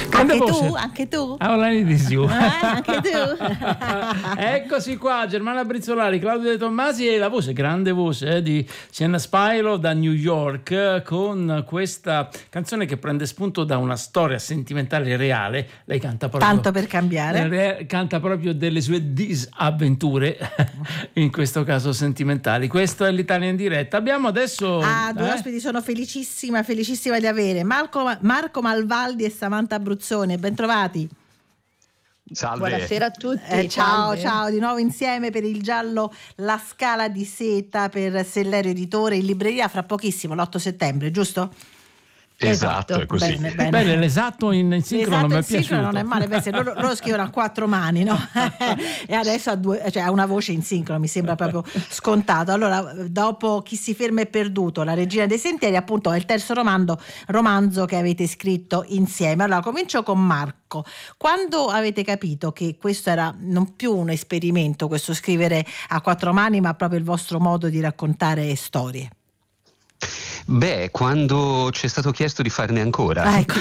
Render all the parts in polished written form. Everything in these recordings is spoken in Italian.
Anche tu? Anche tu? Anche tu? Eccoci qua, Germana Brizzolari, Claudio De Tommasi e la voce, grande voce di Sienna Spilo da New York, con questa canzone che prende spunto da una storia sentimentale reale. Lei canta proprio, tanto per cambiare, canta proprio delle sue disavventure, in questo caso sentimentali. Questo è l'Italia in diretta. Abbiamo adesso due ospiti, sono felicissima di avere Marco Malvaldi e Samantha Abruzzone, bentrovati. Salve. Buonasera a tutti. Ciao, di nuovo insieme per il giallo La Scala di Seta per Sellerio Editore, in libreria fra pochissimo, l'8 settembre, giusto? Esatto, è così. Bene, l'esatto in sincrono mi è piaciuto. Non è male, loro scrivono a quattro mani, no? E adesso ha una voce in sincrono, mi sembra proprio scontato. Allora, dopo Chi si ferma è perduto, La regina dei sentieri, appunto è il terzo romanzo che avete scritto insieme. Allora, comincio con Marco. Quando avete capito che questo era non più un esperimento, questo scrivere a quattro mani, ma proprio il vostro modo di raccontare storie? Beh, quando ci è stato chiesto di farne ancora. Ecco.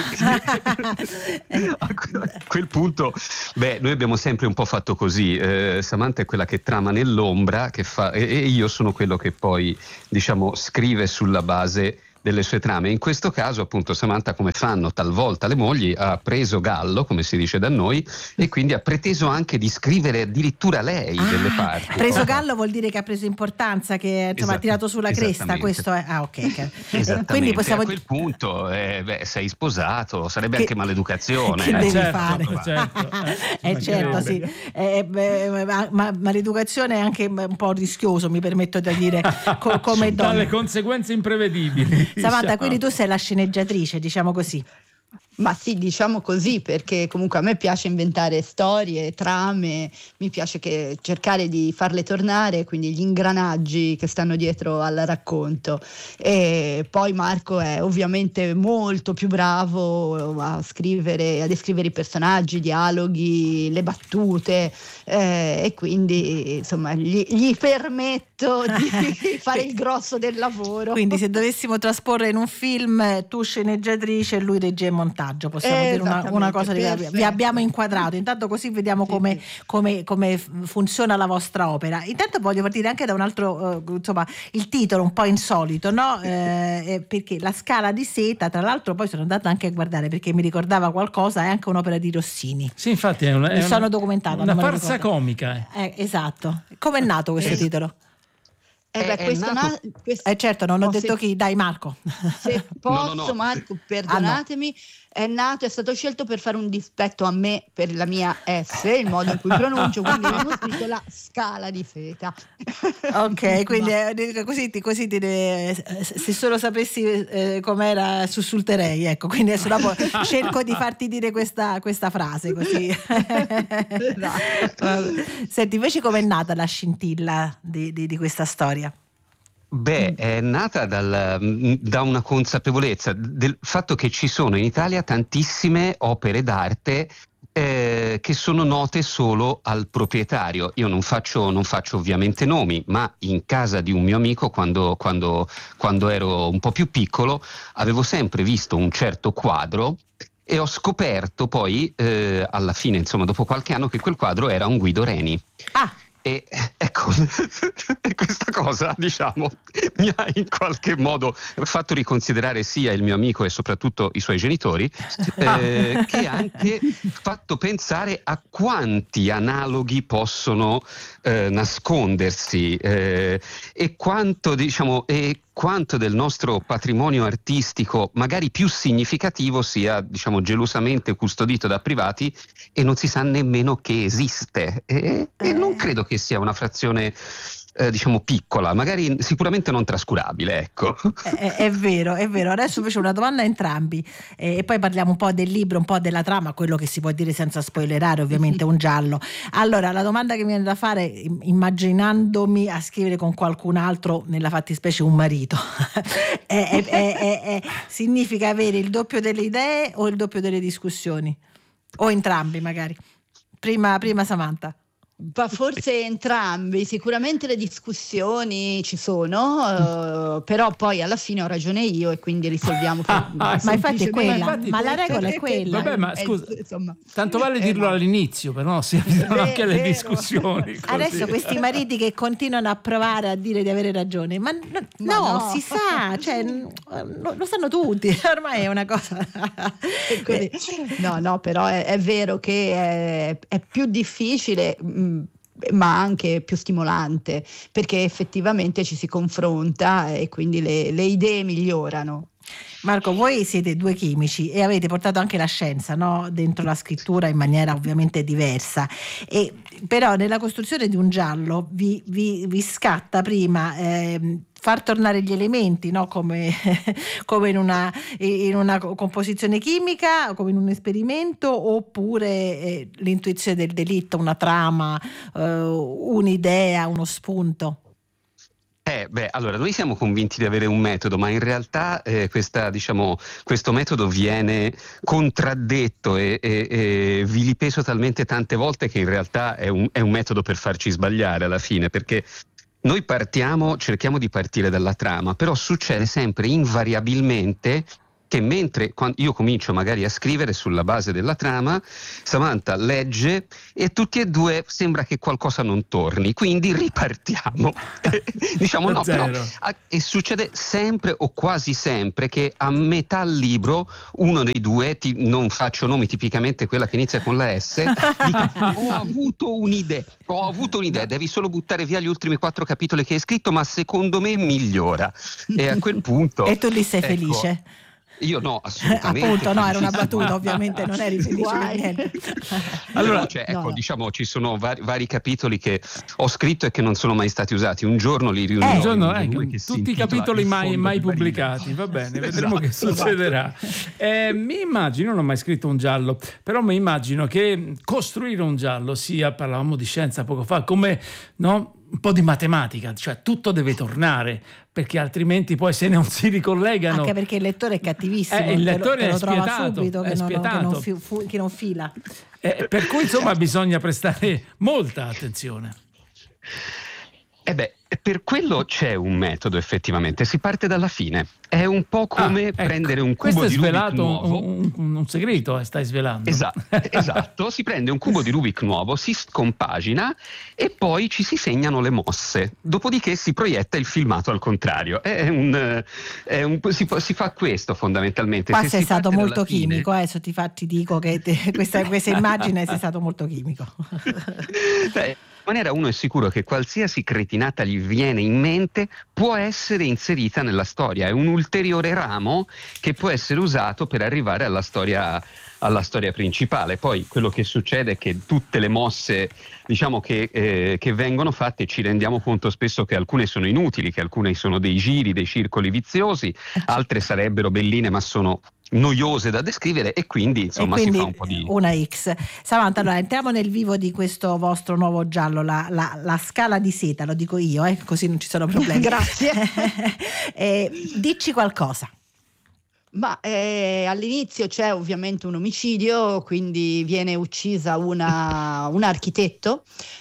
A quel punto, noi abbiamo sempre un po' fatto così. Samantha è quella che trama nell'ombra, che fa, e io sono quello che poi, scrive sulla base delle sue trame. In questo caso, appunto, Samantha, come fanno talvolta le mogli, ha preso gallo, come si dice da noi, e quindi ha preteso anche di scrivere addirittura lei delle parti. Preso gallo vuol dire che ha preso importanza, che ha tirato sulla cresta. Questo è ok. Quindi possiamo... A quel punto sei sposato, sarebbe anche maleducazione. Che devi fare? Certo, sì. Ma l'educazione è anche un po' rischioso, mi permetto di dire, come donna. Dalle conseguenze imprevedibili. Samantha, quindi tu sei la sceneggiatrice, diciamo così. Ma sì, diciamo così, perché comunque a me piace inventare storie, trame, mi piace cercare di farle tornare, quindi gli ingranaggi che stanno dietro al racconto. E poi Marco è ovviamente molto più bravo a descrivere i personaggi, i dialoghi, le battute, e quindi insomma gli permetto di fare il grosso del lavoro. Quindi se dovessimo trasporre in un film, tu sceneggiatrice e lui regia e montaggio, possiamo dire una cosa vi abbiamo inquadrato, intanto così vediamo come funziona la vostra opera. Intanto voglio partire anche da un altro, il titolo un po' insolito, no? Perché La Scala di Seta, tra l'altro poi sono andata anche a guardare perché mi ricordava qualcosa, è anche un'opera di Rossini. Sì, infatti sono documentata, una farsa comica. Esatto. Come è nato questo titolo? Certo, non ho detto chi, dai Marco. Se posso, no. Marco, perdonatemi, è stato scelto per fare un dispetto a me per la mia S, il modo in cui pronuncio, quindi abbiamo scritto La Scala di Seta. Ok, quindi così se solo sapessi com'era sussulterei, ecco, quindi adesso dopo cerco di farti dire questa frase così. Senti, invece com'è nata la scintilla di questa storia? È nata da una consapevolezza del fatto che ci sono in Italia tantissime opere d'arte che sono note solo al proprietario. Io non faccio ovviamente nomi, ma in casa di un mio amico, quando ero un po' più piccolo, avevo sempre visto un certo quadro e ho scoperto poi alla fine, dopo qualche anno, che quel quadro era un Guido Reni. E ecco, questa cosa, mi ha in qualche modo fatto riconsiderare sia il mio amico e soprattutto i suoi genitori, che anche fatto pensare a quanti analoghi possono nascondersi e quanto del nostro patrimonio artistico magari più significativo sia gelosamente custodito da privati e non si sa nemmeno che esiste, e non credo che sia una frazione piccola, magari sicuramente non trascurabile, ecco. È vero. Adesso invece una domanda a entrambi, e poi parliamo un po' del libro, un po' della trama, quello che si può dire senza spoilerare, ovviamente un giallo. Allora, la domanda che mi viene da fare, immaginandomi a scrivere con qualcun altro, nella fattispecie un marito, significa avere il doppio delle idee o il doppio delle discussioni? O entrambi magari? Prima Samantha. Ma forse entrambi, sicuramente le discussioni ci sono, però poi alla fine ho ragione io e quindi risolviamo. Ma infatti è quella, ma la regola è quella. Vabbè, ma scusa, tanto vale dirlo all'inizio, però si avviano anche le discussioni. Così. Adesso questi mariti che continuano a provare a dire di avere ragione, ma no, si sa, cioè, lo sanno tutti, ormai è una cosa. No, però è vero che è più difficile, ma anche più stimolante, perché effettivamente ci si confronta e quindi le idee migliorano. Marco, voi siete due chimici e avete portato anche la scienza, no? Dentro la scrittura in maniera ovviamente diversa, però nella costruzione di un giallo vi scatta prima far tornare gli elementi, no? come in una composizione chimica, come in un esperimento, oppure l'intuizione del delitto, una trama, un'idea, uno spunto? Allora noi siamo convinti di avere un metodo, ma in realtà questo metodo viene contraddetto e vilipeso talmente tante volte che in realtà è un metodo per farci sbagliare alla fine, perché noi cerchiamo di partire dalla trama, però succede sempre invariabilmente che mentre io comincio magari a scrivere sulla base della trama, Samantha legge e tutti e due sembra che qualcosa non torni, quindi ripartiamo. Diciamo no, però, e succede sempre o quasi sempre che a metà libro uno dei due, non faccio nomi, tipicamente quella che inizia con la S, dica ho avuto un'idea, devi solo buttare via gli ultimi 4 capitoli che hai scritto, ma secondo me migliora. E a quel punto... E tu lì sei felice? Io no, assolutamente. Appunto, no, era una battuta, ovviamente non eri felice per niente. Allora, diciamo, ci sono vari capitoli che ho scritto e che non sono mai stati usati. Un giorno li riunirò. Tutti i capitoli mai pubblicati, va bene, vedremo che succederà. Mi immagino, non ho mai scritto un giallo, però mi immagino che costruire un giallo sia, parlavamo di scienza poco fa, come un po' di matematica, cioè tutto deve tornare, perché altrimenti poi se non si ricollegano. Anche perché il lettore è cattivissimo, il lettore te lo trova spietato, subito che non fila. Per cui insomma bisogna prestare molta attenzione. Per quello c'è un metodo effettivamente, si parte dalla fine. È un po' come prendere un cubo di Rubik nuovo. Un segreto stai svelando. Esatto, si prende un cubo di Rubik nuovo, si scompagina e poi ci si segnano le mosse. Dopodiché si proietta il filmato al contrario. Si fa questo fondamentalmente. Qua sei stato molto chimico, adesso ti dico che questa immagine sei stato molto chimico. In maniera uno è sicuro che qualsiasi cretinata gli viene in mente può essere inserita nella storia, è un ulteriore ramo che può essere usato per arrivare alla storia principale. Poi quello che succede è che tutte le mosse, diciamo, che vengono fatte, ci rendiamo conto spesso che alcune sono inutili, che alcune sono dei giri, dei circoli viziosi, altre sarebbero belline ma sono noiose da descrivere e quindi si fa un po' di una X. Samantha, allora entriamo nel vivo di questo vostro nuovo giallo, la scala di seta, lo dico io, così non ci sono problemi. Grazie. Dici qualcosa. Ma all'inizio c'è ovviamente un omicidio, quindi viene uccisa un architetto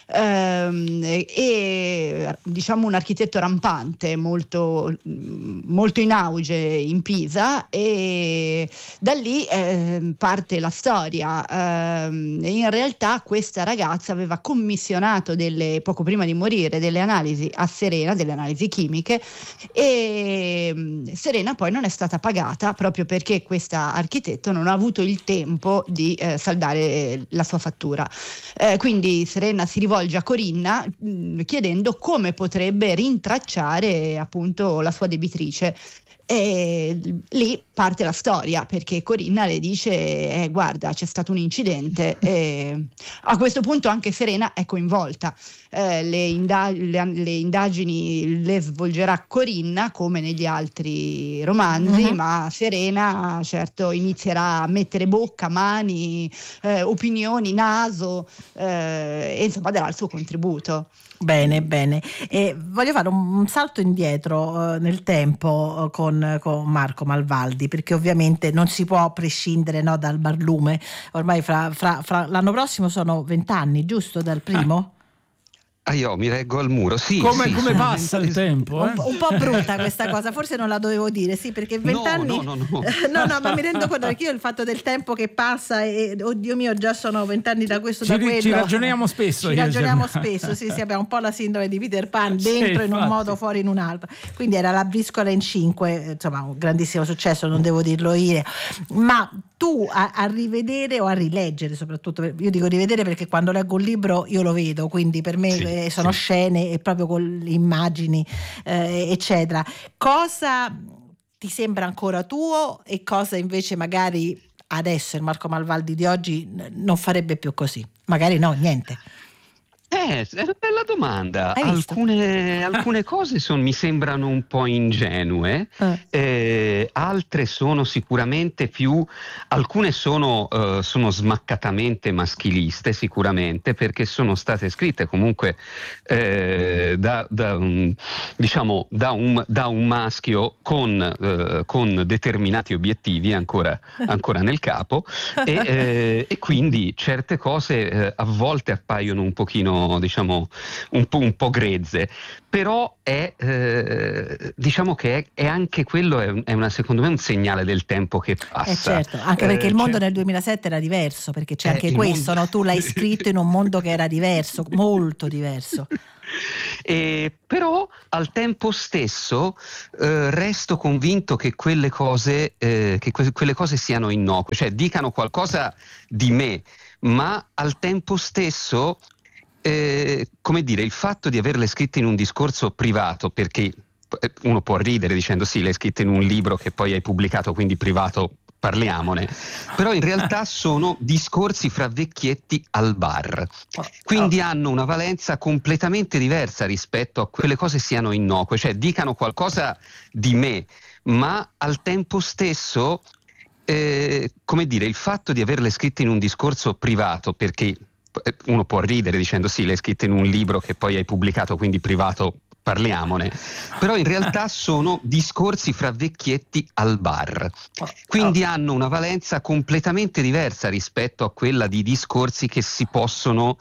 e diciamo un architetto rampante molto, molto in auge in Pisa, e da lì parte la storia. In realtà questa ragazza aveva commissionato poco prima di morire delle analisi a Serena, delle analisi chimiche, e Serena poi non è stata pagata proprio perché questa architetto non ha avuto il tempo di saldare la sua fattura. Quindi Serena si rivolge a Corinna chiedendo come potrebbe rintracciare appunto la sua debitrice. E lì parte la storia, perché Corinna le dice guarda, c'è stato un incidente, e a questo punto anche Serena è coinvolta. Le indagini le svolgerà Corinna come negli altri romanzi, ma Serena certo inizierà a mettere bocca, mani, opinioni, naso, e insomma darà il suo contributo. Bene. Voglio fare un salto indietro nel tempo con Marco Malvaldi, perché ovviamente non si può prescindere dal barlume. Ormai fra l'anno prossimo sono 20 anni, giusto? Dal primo? Io mi reggo al muro, sì. Come sì, passa il tempo? Un po' brutta questa cosa, forse non la dovevo dire, sì, perché 20 anni... No. No, ma mi rendo conto che io il fatto del tempo che passa e oddio mio, già sono 20 anni da questo, da quello. Ci ragioniamo spesso. Sì, abbiamo un po' la sindrome di Peter Pan, dentro in un modo, fuori in un altro. Quindi era La briscola in 5, insomma un grandissimo successo, non devo dirlo io. Ma tu a rivedere o a rileggere, soprattutto, io dico rivedere perché quando leggo un libro io lo vedo, quindi per me sono scene e proprio con le immagini eccetera. Cosa ti sembra ancora tuo e cosa invece magari adesso il Marco Malvaldi di oggi non farebbe più così? Magari no, niente. È una bella domanda. Hai visto? Alcune cose mi sembrano un po' ingenue, altre sono sicuramente alcune sono smaccatamente maschiliste sicuramente, perché sono state scritte comunque da un maschio con determinati obiettivi ancora nel capo e quindi certe cose a volte appaiono un pochino, diciamo, un po' grezze, però diciamo che è anche quello secondo me un segnale del tempo che passa. Certo, anche perché il mondo nel 2007 era diverso, perché c'è anche questo, no? Tu l'hai scritto in un mondo che era diverso, molto diverso. Però al tempo stesso resto convinto che quelle cose siano innocue, cioè dicano qualcosa di me, ma al tempo stesso come dire, il fatto di averle scritte in un discorso privato, perché uno può ridere dicendo sì, le hai scritte in un libro che poi hai pubblicato, quindi privato, parliamone, però in realtà sono discorsi fra vecchietti al bar, quindi hanno una valenza completamente diversa rispetto a quelle cose siano innocue, cioè dicano qualcosa di me, ma al tempo stesso come dire, il fatto di averle scritte in un discorso privato, perché uno può ridere dicendo sì, le hai scritte in un libro che poi hai pubblicato, quindi privato, parliamone, però in realtà sono discorsi fra vecchietti al bar, quindi hanno una valenza completamente diversa rispetto a quella di discorsi che si possono